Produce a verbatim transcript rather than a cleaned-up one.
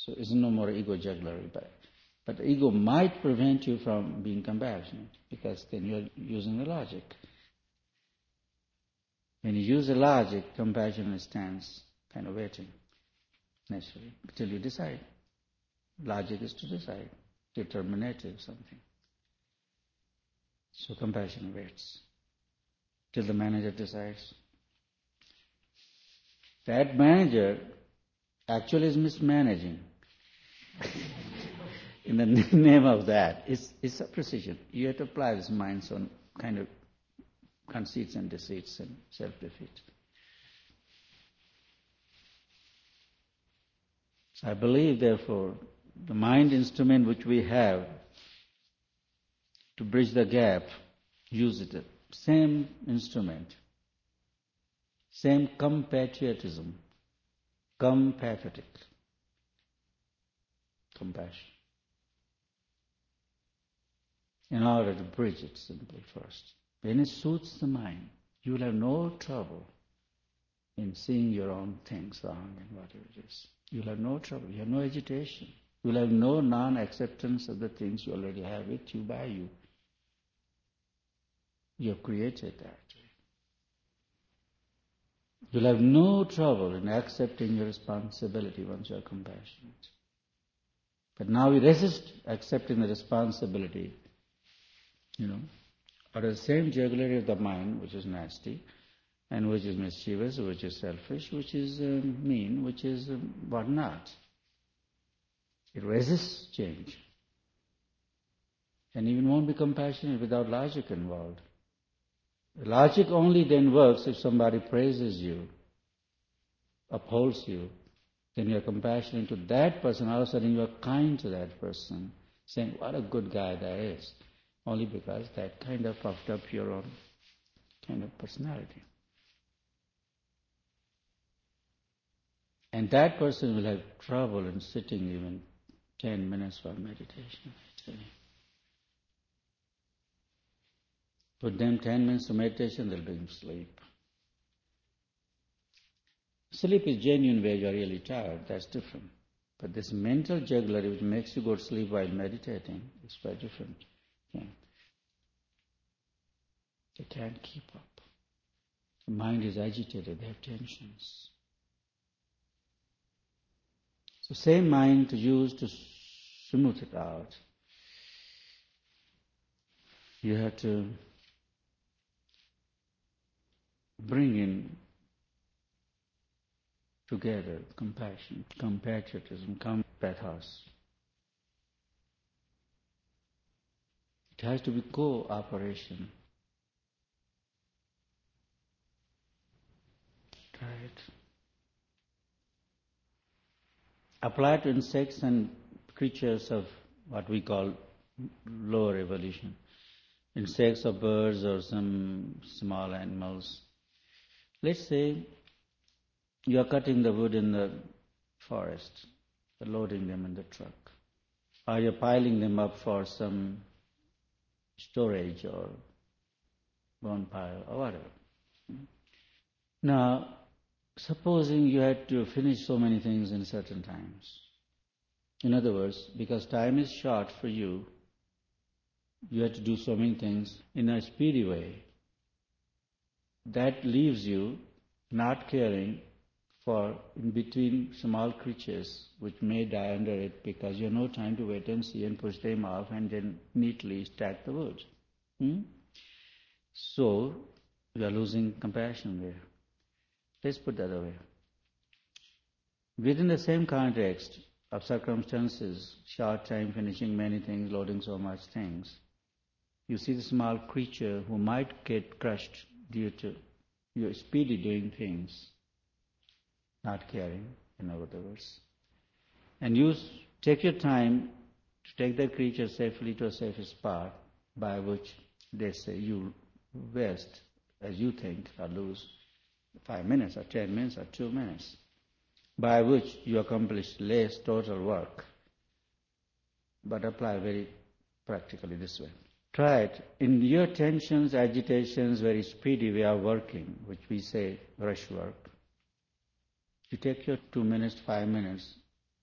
So it's no more ego jugglery. But, but the ego might prevent you from being compassionate, because then you're using the logic. When you use the logic, compassion stands kind of waiting, naturally, till you decide. Logic is to decide, determinative something. So compassion waits till the manager decides. That manager actually is mismanaging. In the name of that, it's, it's a precision. You have to apply this mind on kind of conceits and deceits and self-defeat. So I believe, therefore, the mind instrument which we have to bridge the gap, use it. Same instrument, same compatriotism, compatriotic, compassion. In order to bridge it simply first. When it suits the mind, you will have no trouble in seeing your own things wrong and whatever it is. You will have no trouble, you have no agitation. You will have no non-acceptance of the things you already have with you, by you. You have created that. You will have no trouble in accepting your responsibility once you are compassionate. But now we resist accepting the responsibility, you know, out of the same jugglery of the mind, which is nasty, and which is mischievous, which is selfish, which is um, mean, which is um, what not. It resists change. And even won't be compassionate without logic involved. Logic only then works if somebody praises you, upholds you, then you are compassionate to that person. All of a sudden you are kind to that person, saying, what a good guy that is. Only because that kind of puffed up your own kind of personality. And that person will have trouble in sitting even ten minutes for meditation, I tell you. Put them ten minutes of meditation, they'll be asleep. Sleep is genuine where you are really tired, that's different. But this mental jugglery which makes you go to sleep while meditating is quite different. Yeah. They can't keep up. The mind is agitated, they have tensions. So same mind to use to smooth it out. You have to bring in together compassion, compatriotism, compathos. It has to be cooperation. Try it. Apply to insects and creatures of what we call lower evolution. Insects or birds or some small animals. Let's say you are cutting the wood in the forest, loading them in the truck, or you're piling them up for some storage or bonfire or whatever. Now, supposing you had to finish so many things in certain times. In other words, because time is short for you, you have to do so many things in a speedy way. That leaves you not caring for in between small creatures which may die under it, because you have no time to wait and see and push them off and then neatly stack the wood. Hmm? So, you are losing compassion there. Let's put that away. Within the same context of circumstances, short time, finishing many things, loading so much things, you see the small creature who might get crushed due to your speedy doing things, not caring, in other words. And you take your time to take that creature safely to a safe spot, by which they say you waste, as you think, or lose five minutes or ten minutes or two minutes, by which you accomplish less total work. But apply very practically this way. Try it. In your tensions, agitations, very speedy way of working, which we say rush work, you take your two minutes, five minutes